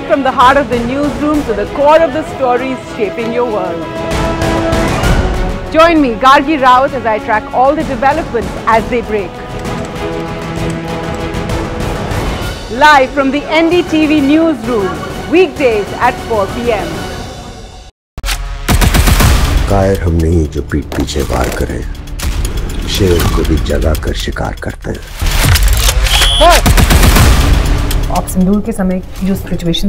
Straight from the heart of the newsroom to the core of the stories shaping your world. Join me, Gargi Raut, as I track all the developments as they break. Live from the NDTV newsroom, weekdays at 4 p.m. कायर हम नहीं जो पीठ पीछे वार करें, शेर को भी जगा कर शिकार करते हैं। आप सिंदूर के समय जो सिचुएशन